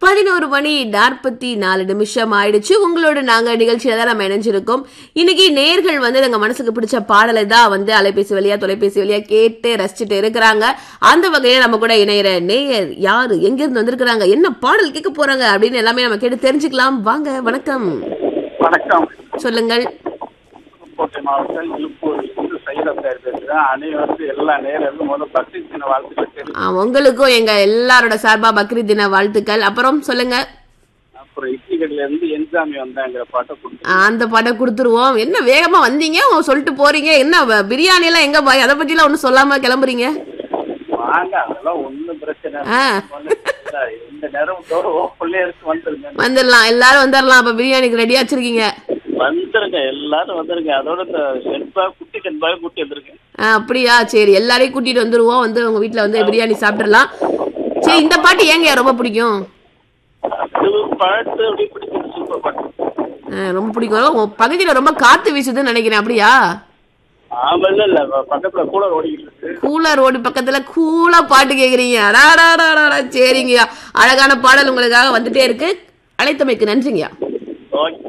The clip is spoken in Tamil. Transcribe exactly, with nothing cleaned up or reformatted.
பதினோரு மணி நாற்பத்தி நாலு நிமிஷம் ஆயிடுச்சு. உங்களோட நாங்க நிகழ்ச்சியில தான் நம்ம இணைஞ்சிருக்கோம். இன்னைக்கு நேர்கள் வந்து எங்க மனசுக்கு பிடிச்ச பாடலை தான் வந்து அலைபேசி வழியா தொலைபேசி வழியா கேட்டு ரசிச்சுட்டு இருக்கிறாங்க. அந்த வகையில நம்ம கூட இணையிற நேயர் யாரு, எங்க இருந்து வந்திருக்கிறாங்க, என்ன பாடல் கேட்க போறாங்க அப்படின்னு எல்லாமே நம்ம கேட்டு தெரிஞ்சுக்கலாம். வாங்க. வணக்கம். வணக்கம். சொல்லுங்கள். புதுக்கோட்டை மாவட்டம் இழுப்பூரிலிருந்து சையதா பேர் பேசுறேன். அனைவருக்கு எல்லா நேரங்களும் முதல் பக்ரீத் தின வாழ்த்துக்கள் தெரியும். உங்களுக்கும் எங்க எல்லாரோட சார்பா பக்ரீத் தின வாழ்த்துக்கள். அப்புறம் சொல்லுங்க. அப்புறம் இட்லிகள்ல இருந்து என்ஜாமி வந்தாங்கிற பாட்டை கொடுத்து அந்த பாட்டை கொடுத்துருவோம். என்ன வேகமா வந்தீங்க, சொல்லிட்டு போறீங்க. என்ன பிரியாணி எல்லாம் எங்க பாய், அதை பத்தி எல்லாம் ஒன்னும் சொல்லாம கிளம்புறீங்க? வாங்க, அதெல்லாம் ஒண்ணும் பிரச்சனை இல்லை. இந்த நேரம் பிள்ளையருக்கு வந்துருங்க, வந்துடலாம், எல்லாரும் வந்துடலாம். அப்ப பிரியாணிக்கு ரெடியா வச்சிருக்கீங்க? வந்துருங்க, எல்லாரும் வந்துருங்க. அதோட செண்பா குட்டி செண்பாவை கூட்டி வந்துருங்க. அப்படியா, சரி, எல்லாரையும் கூட்டிட்டு வந்துருவோம். வந்து உங்க வீட்டுல வந்து பிரியாணி சாப்பிடலாம். சரி, இந்த பாட்டு ஏங்க ரொம்ப பிடிக்கும்? பாட்டு அப்படி பிடிக்கும், சூப்பர் பாட்டு, ரொம்ப பிடிக்கும். உங்க பகுதியில ரொம்ப காத்து வீசுதுன்னு நினைக்கிறேன். அப்படியா? ஆமா, இல்ல இல்ல, பக்கத்துல கூலர் ஓடிக்கிட்டு இருக்கு. கூலர் ஓடி பக்கத்துல கூலா பாட்டு கேக்குறீங்க. சரிங்கய்யா, அழகான பாடல் உங்களுக்காக வந்துட்டே இருக்கு. அழைத்தமைக்கு நன்றிங்கய்யா. ஓகே.